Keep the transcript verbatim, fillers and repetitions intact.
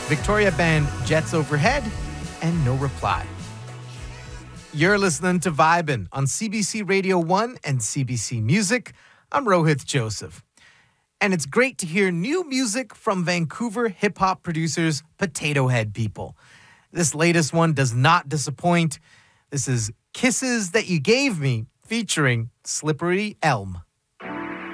Victoria Band, Jets Overhead, and No Reply. You're listening to Vibin' on C B C Radio one and C B C Music. I'm Rohith Joseph. And it's great to hear new music from Vancouver hip-hop producers Potato Head People. This latest one does not disappoint. This is Kisses That You Gave Me featuring Slippery Elm.